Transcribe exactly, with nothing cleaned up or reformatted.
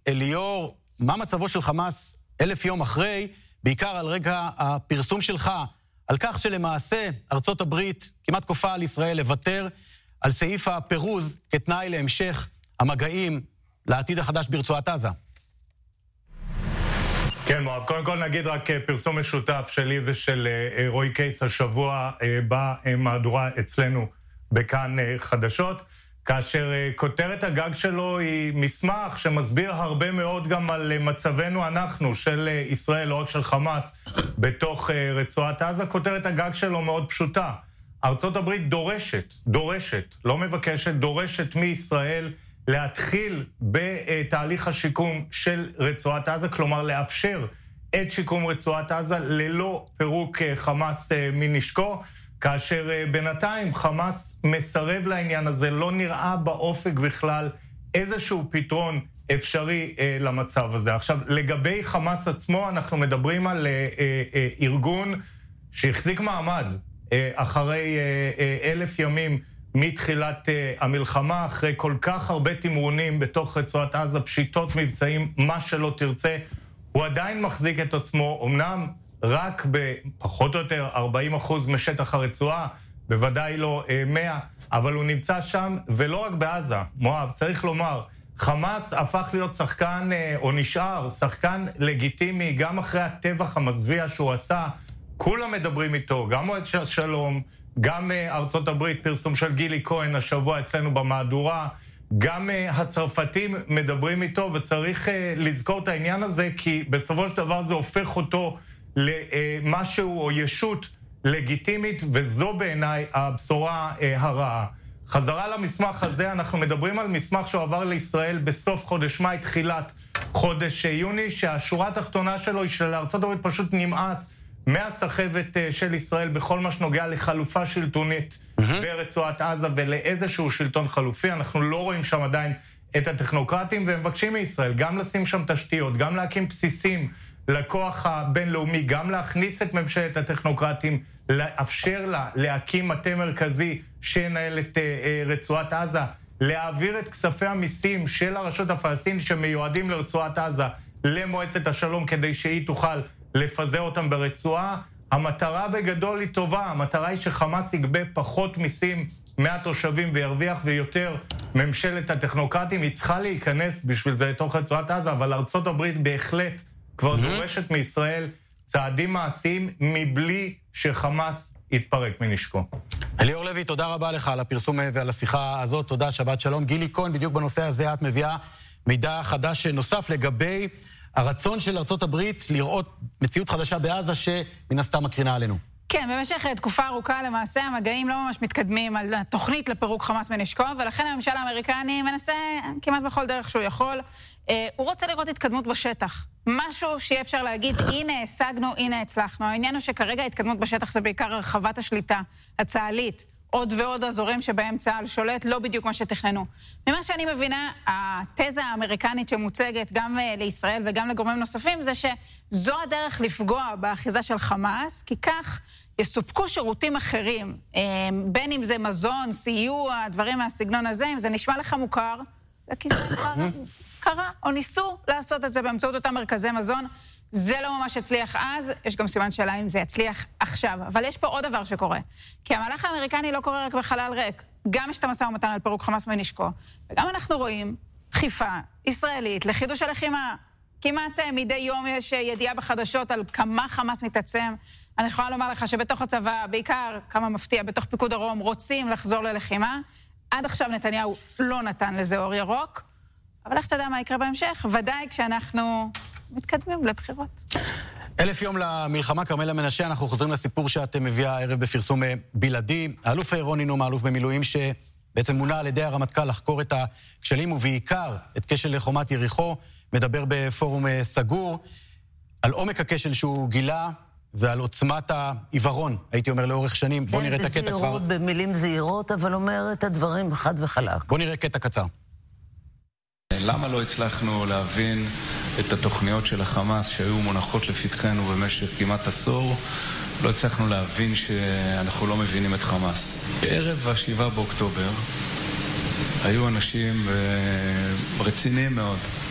אליאור, מה מצבו של חמאס אלף יום אחרי, בעיקר על רגע הפרסום שלך, על כך שלמעשה ארצות הברית כמעט כופה על ישראל לוותר על סעיף הפירוז כתנאי להמשך המגעים לעתיד החדש ברצועת עזה. כן, מואב, קודם כל נגיד רק פרסום משותף שלי ושל רועי קייס השבוע במהדורה אצלנו בכאן חדשות, כאשר כותרת הגג שלו היא מסמך שמסביר הרבה מאוד גם על מצבנו אנחנו, של ישראל, לא רק של חמאס, בתוך רצועת עזה. כותרת הגג שלו מאוד פשוטה. ארצות הברית דורשת, דורשת, לא מבקשת, דורשת מישראל להתחיל בתהליך השיקום של רצועת עזה, כלומר לאפשר את שיקום רצועת עזה ללא פירוק חמאס מנשקו, כאשר בינתיים חמאס מסרב לעניין הזה, לא נראה באופק בכלל איזשהו פתרון אפשרי למצב הזה. עכשיו, לגבי חמאס עצמו, אנחנו מדברים על ארגון שהחזיק מעמד אחרי אלף ימים מתחילת המלחמה, אחרי כל כך הרבה תמרונים בתוך רצועת עזה, פשיטות מבצעים, מה שלא תרצה, הוא עדיין מחזיק את עצמו, אמנם רק בפחות או יותר ארבעים אחוז משטח הרצועה, בוודאי לא מאה, אבל הוא נמצא שם, ולא רק בעזה. מואב, צריך לומר, חמאס הפך להיות שחקן, או נשאר, שחקן לגיטימי, גם אחרי הטבח המזוויע שהוא עשה, כולם מדברים איתו, גם מועד שלום, גם ארצות הברית, פרסום של גילי כהן השבוע אצלנו במהדורה, גם הצרפתים מדברים איתו, וצריך לזכור את העניין הזה, כי בסופו של דבר זה הופך אותו למשהו או ישות לגיטימית, וזו בעיניי הבשורה הרעה. חזרה למסמך הזה, אנחנו מדברים על מסמך שעבר לישראל בסוף חודש מאי, תחילת חודש יוני, שהשורה התחתונה שלו היא שלארצות הברית פשוט נמאס מהסחבת של ישראל בכל מה שנוגע לחלופה שלטונית mm-hmm. ברצועת עזה ולאיזשהו שלטון חלופי. אנחנו לא רואים שם עדיין את הטכנוקרטים, והם מבקשים מישראל גם לשים שם תשתיות, גם להקים בסיסים לכוח הבינלאומי, גם להכניס את ממשלת הטכנוקרטים, לאפשר לה להקים מטה מרכזי שינהל את רצועת עזה, להעביר את כספי המיסים של הרשות הפלסטינית שמיועדים לרצועת עזה למועצת השלום, כדי שהיא תוכל לפזר אותם ברצועה. המטרה בגדול היא טובה, המטרה היא שחמאס יגבה פחות מיסים מהתושבים וירוויח, ויותר ממשלת הטכנוקרטים. היא צריכה להיכנס בשביל זה לתוך רצועת עזה, אבל ארצות הברית בהחלט כבר דורשת מישראל צעדים מעשיים מבלי שחמאס יתפרק מנשקו. אליאור לוי, תודה רבה לך על הפרסום ועל השיחה הזאת. תודה, שבת שלום. גילי כהן, בדיוק בנושא הזה את מביאה מידע חדש נוסף לגבי הרצון של ארצות הברית לראות מציאות חדשה בעזה שמן הסתם מקרינה עלינו. כן, במשך תקופה ארוכה למעשה המגעים לא ממש מתקדמים על התוכנית לפירוק חמאס מנשקו, ולכן הממשל האמריקני מנסה כמעט בכל דרך שהוא יכול. אה, הוא רוצה לראות התקדמות בשטח. משהו שיהיה אפשר להגיד, הנה השגנו, הנה הצלחנו. העניין הוא שכרגע ההתקדמות בשטח זה בעיקר הרחבת השליטה הצה"לית, עוד ועוד אזורים שבהם צה"ל שולט, לא בדיוק מה שתכננו. ממה שאני מבינה, התזה האמריקנית שמוצגת גם לישראל וגם לגורמים נוספים, זה שזו הדרך לפגוע באחיזה של חמאס, כי כך יסופקו שירותים אחרים, בין אם זה מזון, סיוע, דברים מהסגנון הזה, אם זה נשמע לך מוכר, כי זה קרה, קרה, או ניסו לעשות את זה באמצעות אותם מרכזי מזון. זה לא ממש הצליח אז, יש גם סימן שאלה אם זה יצליח עכשיו. אבל יש פה עוד דבר שקורה. כי המהלך האמריקני לא קורה רק בחלל ריק. גם יש את המשא ומתן על פירוק חמאס מנשקו, וגם אנחנו רואים דחיפה ישראלית לחידוש הלחימה. כמעט מדי יום יש ידיעה בחדשות על כמה חמאס מתעצם. אני יכולה לומר לך שבתוך הצבא, בעיקר, כמה מפתיע, בתוך פיקוד דרום, רוצים לחזור ללחימה. עד עכשיו נתניהו לא נתן לזה אור ירוק. אבל איך תדע מה יקרה בהמשך? ודאי כשאנחנו מתקדמים לבחירות. אלף יום למלחמה, כרמלה מנשה, אנחנו חוזרים לסיפור שאת מביאה הערב בפרסום בלעדי. האלוף רוני נומה, האלוף במילואים, שבעצם מונה על ידי הרמטכ"ל לחקור את הכשלים, ובעיקר את כשל חומת יריחו, מדבר בפורום סגור, על עומק הכשל שהוא גילה, ועל עוצמת העיוורון, הייתי אומר, לאורך שנים. בוא נראה את הקטע כבר. כן, בזהירות, במילים זהירות, אבל אומר את הדברים חד וחלק. בוא נראה קטע קצר. למה לא הצלחנו להבין את התוכניות של החמאס שהיו מונחות לפתחנו במשך כמעט עשור? לא הצלחנו להבין שאנחנו לא מבינים את חמאס. בערב השבעה באוקטובר היו אנשים רציניים מאוד